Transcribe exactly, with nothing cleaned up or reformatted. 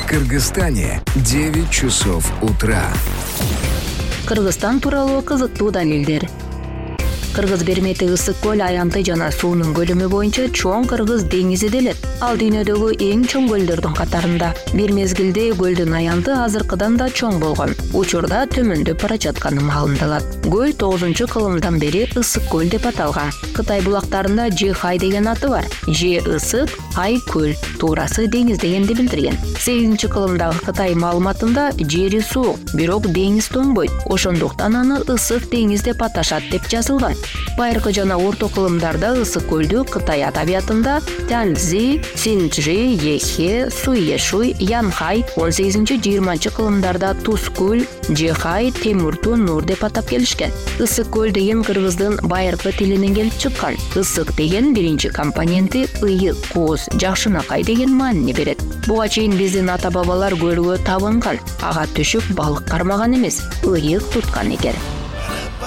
В Кыргызстане девять часов утра. Кыргызстан тууралуу кызыктуу далилдер. Кыргыз Бермети ысык көл аянты жана суунун көлөмү боюнча чоң Кыргыз деңизи делет. Ал дүйнөдөгү эң чоң көлдөрдүн катарында. Бир мезгилде көлдүн аянты азыркыдан да чоң болгон. Учурда төмөндөп бара жатканы маалымдалат. Көл тогузунчу кылымдан бери ысык көл деп аталган. Кытай булактарында Жихай деген аты бар. Же ысык, Хай көл, туурасы деңиз дегенди билдирген. сегизинчи кылымдагы Кытай маалыматында жери суук, бирок деңиз тоңбойт. Ошондуктан аны ысык деңиз деп аташат деп жазылган. Байыркы жана орто кылымдарда ысык көлдү Кытай адабиятында Тяньцзи, Синьчжи, Ехе, Суешуй, Янхай, он сегизинчи жыйырманчы кылымдарда Туз көл, Жихай, Темурту Нур деп атап келишкен. Ысык көл деген кыргыздын байыркы тилинен келип чыккан. Ысык деген биринчи компоненти ыйык, кооз, жакшынакай деген маанини берет. Буга чейин биздин ата-бабалар көлгө табынган, ага түшүп балык кармаган эмес, ыйык туткан экен.